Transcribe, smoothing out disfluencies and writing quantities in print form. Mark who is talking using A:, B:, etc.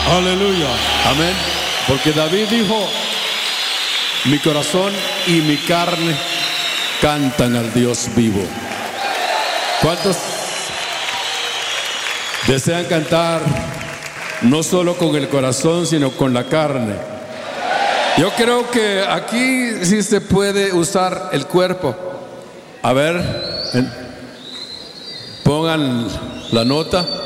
A: Aleluya.
B: Amén. Porque David dijo: mi corazón y mi carne cantan al Dios vivo. ¿Cuántos desean cantar no solo con el corazón, sino con la carne? Yo creo que aquí sí se puede usar el cuerpo. A ver, pongan la nota.